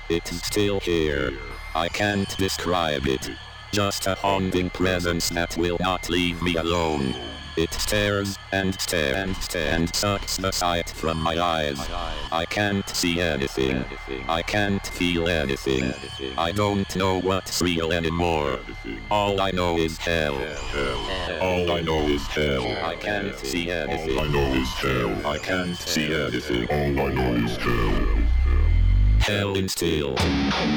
It's still here. I can't describe it. Just a haunting presence that will not leave me alone. It stares and stares and stares and sucks the sight from my eyes. I can't see anything. I can't feel anything. I don't know what's real anymore. All I know is hell. All I know is hell. I can't see anything. All I know is hell. I can't see anything. All I know is hell. Hell in steel.